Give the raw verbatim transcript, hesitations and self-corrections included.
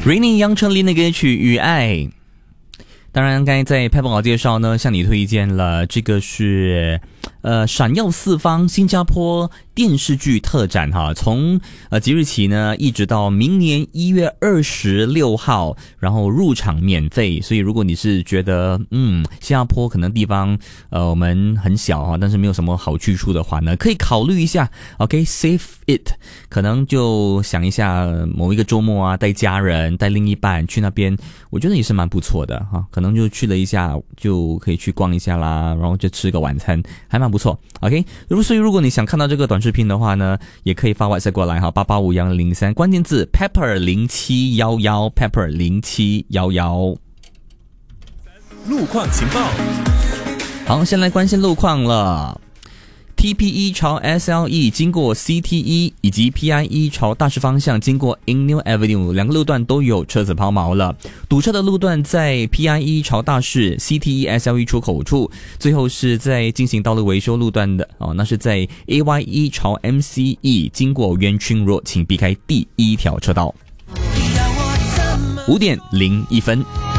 Rainy 杨丞琳的歌曲《与爱》。当然刚才在拍报稿介绍呢，向你推荐了这个是呃闪耀四方新加坡电视剧特展哈，从呃即日起呢一直到明年一月二十六号，然后入场免费。所以如果你是觉得嗯新加坡可能地方呃我们很小哈，但是没有什么好去处的话呢，可以考虑一下 OK save it， 可能就想一下某一个周末啊，带家人带另一半去那边，我觉得也是蛮不错的哈，可能就去了一下就可以去逛一下啦，然后就吃个晚餐还蛮不错。 OK， 所以如果你想看到这个短视频的话呢，也可以发 WhatsApp 过来哈，八八五零零三，关键字 Pepper 零七一一 Pepper 零七一一。 路况情报。 好，先来关心路况了。T P E 朝 S L E 经过 C T E 以及 P I E 朝大势方向经过 Inn Avenue 两个路段都有车子抛锚了。堵车的路段在 P I E 朝大势 C T E S L E 出口处，最后是在进行道路维修路段的哦，那是在 A Y E 朝 M C E 经过元群 Road， 请避开第一条车道。五点零一分。